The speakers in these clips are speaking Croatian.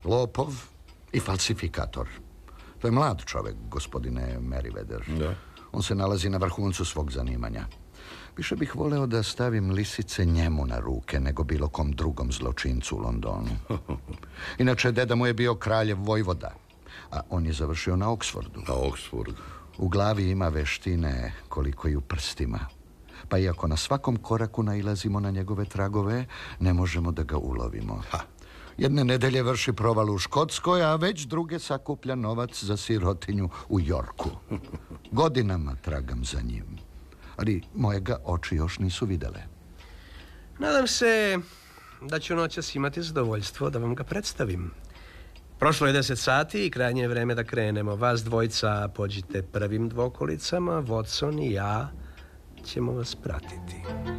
Lopov i falsifikator. To je mlad čovek, gospodine Merriweather. Da. On se nalazi na vrhuncu svog zanimanja. Više bih voleo da stavim lisice njemu na ruke nego bilo kom drugom zločincu u Londonu. Inače, deda mu je bio kraljev vojvoda, a on je završio na Oksfordu. Na Oksfordu. U glavi ima veštine koliko i u prstima. Pa iako na svakom koraku nailazimo na njegove tragove, ne možemo da ga ulovimo. Jedne nedelje vrši provalu u Škotskoj, a već druge sakuplja novac za sirotinju u Yorku. Godinama tragam za njim, ali moje ga oči još nisu videle. Nadam se da ću noćas imati zadovoljstvo da vam ga predstavim. Prošlo je 10 sati i krajnje je vreme da krenemo. Vas dvojica pođite prvim dvokolicama, Watson i ja ćemo vas pratiti.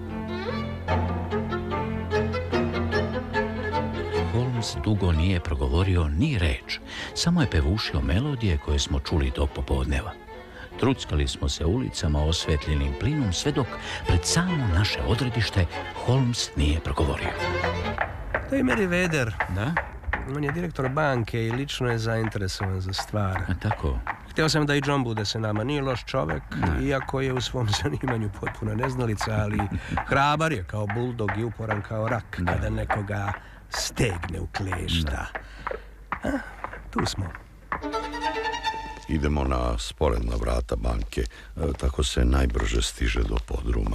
Holmes dugo nije progovorio ni reč, samo je pevušio melodije koje smo čuli tog popodneva. Truckali smo se ulicama osvetljenim plinom sve dok pred samo naše odredište Holmes nije progovorio. To je Merriweather. Da? On je direktor banke i lično je zainteresovan za stvar. A tako? Htio sam da i John bude sa nama. Nije loš čovek, iako je u svom zanimanju potpuna neznalica, ali hrabar je kao buldog i uporan kao rak kada nekoga stegne u klešta. Tu smo. Idemo na sporedna vrata banke, tako se najbrže stiže do podruma.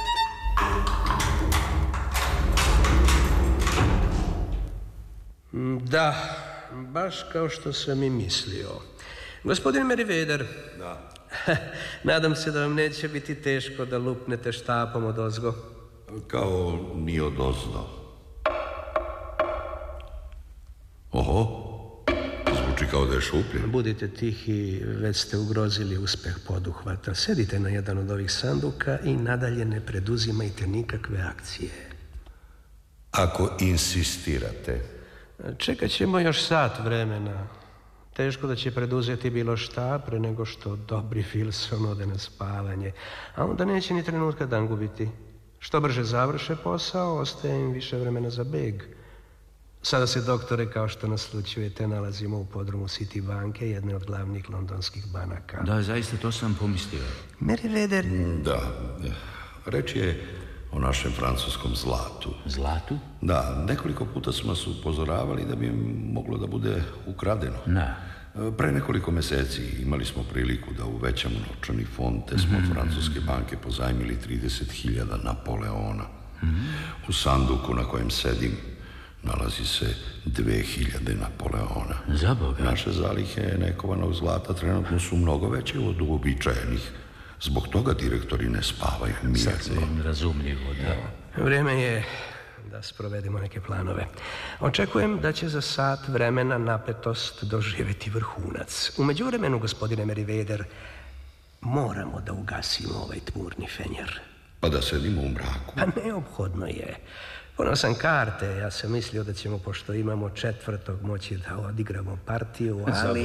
Da, baš kao što sam i mislio. Gospodin Merriweather. Da. Nadam se da vam neće biti teško da lupnete štapom odozgo. Kao ni odozdo. Oho, zvuči kao da je šuplje. Budite tihi, već ste ugrozili uspeh poduhvata. Sedite na jedan od ovih sanduka i nadalje ne preduzimajte nikakve akcije. Ako insistirate. Čekat ćemo još sat vremena. Teško da će preduzeti bilo šta pre nego što dobri Wilson ode na spavanje. A onda neće ni trenutka dan gubiti. Što brže završe posao, ostaje im više vremena za beg. Sada se, doktore, kao što naslućujete, nalazimo u podrumu City banke, jedne od glavnih londonskih banaka. Da, zaista to sam pomislio. Merriweather. Da, reč je o našem francuskom zlatu. Zlatu? Da, nekoliko puta smo nas upozoravali da bi moglo da bude ukradeno. Da. Pre nekoliko meseci imali smo priliku da uvećamo novčani fond, te smo od francuske banke pozajmili 30.000 Napoleona. U sanduku na kojem sedim nalazi se 2.000 Napoleona. Za Boga. Naše zalihe nekovanog zlata trenutno su mnogo veće od uobičajenih. Zbog toga direktori ne spavaju mirno. Sasvim razumljivo, da. Vrijeme je da sprovedemo neke planove. Očekujem da će za sat vremena napetost doživjeti vrhunac. U međuvremenu, gospodine Merriweather, moramo da ugasimo ovaj tmurni fenjer. Pa da sedimo u mraku? Pa neophodno je. Ponao sam karte, ja sam mislio da ćemo, pošto imamo 4. moći da odigramo partiju, ali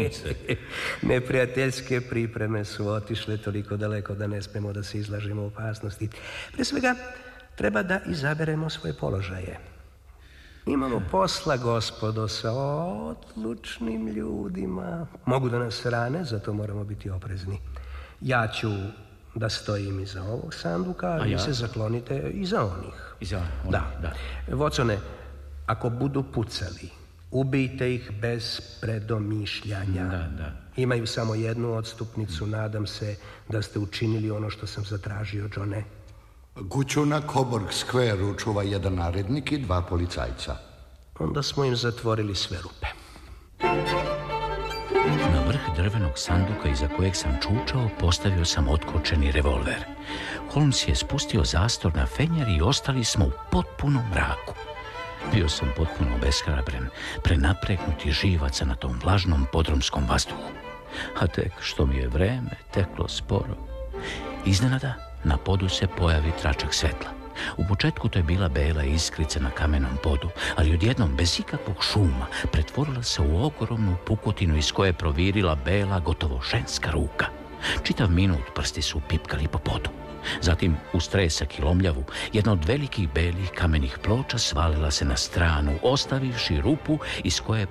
neprijateljske pripreme su otišle toliko daleko da ne smemo da se izlažemo opasnosti. Pre svega, treba da izaberemo svoje položaje. Imamo posla, gospodo, sa odlučnim ljudima. Mogu da nas rane, zato moramo biti oprezni. Ja ću da stojim iza ovog sanduka, a vi se zaklonite iza onih. Iza onih, da. Watsone, ako budu pucali, ubijte ih bez predomišljanja. Da. Imaju samo jednu odstupnicu, nadam se da ste učinili ono što sam zatražio, Johne. Kuću na Coburg Square čuva jedan narednik i 2 policajca. Onda smo im zatvorili sve rupe. Na vrh drvenog sanduka iza kojeg sam čučao postavio sam otkočeni revolver. Holmes je spustio zastor na fenjer i ostali smo u potpunom mraku. Bio sam potpuno obeshrabren, prenapregnuti živaca na tom vlažnom podrumskom vazduhu. A tek što mi je vreme teklo sporo. Iznenada na podu se pojavi tračak svetla. U početku to je bila bela iskrica na kamenom podu, ali odjednom, bez ikakvog šuma, pretvorila se u ogromnu pukotinu iz koje je provirila bela, gotovo ženska ruka. Čitav minut prsti su pipkali po podu. Zatim, uz tresak i lomljavu, jedna od velikih belih kamenih ploča svalila se na stranu, ostavivši rupu iz koje